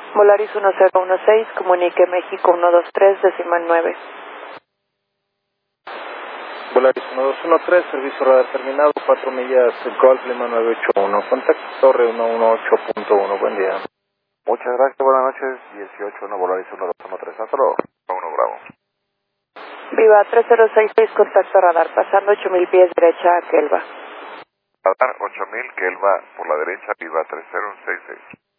Volaris 1016, comunique México 123, decimal 9. Volaris 1213, servicio radar terminado, 4 millas, Golf Lima 981, contacto Torre 118.1, buen día. Muchas gracias, buenas noches, 181 Volaris 1213, hasta luego, 1 Bravo. Viva 3066, contacto radar, pasando 8000 pies derecha a Kelva. Radar 8000, Kelva por la derecha, Viva 3066.